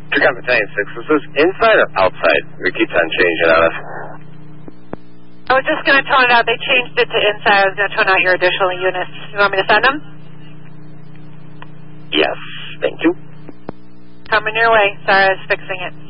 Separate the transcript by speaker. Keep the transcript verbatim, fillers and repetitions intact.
Speaker 1: Chicago Battalion six, is this inside or outside? It keeps on changing on us.
Speaker 2: I was just going to tone it out. They changed it to inside. I was going to tone out your additional units. You want me to send them?
Speaker 1: Yes, thank you.
Speaker 2: Coming your way. Sorry, I was fixing it.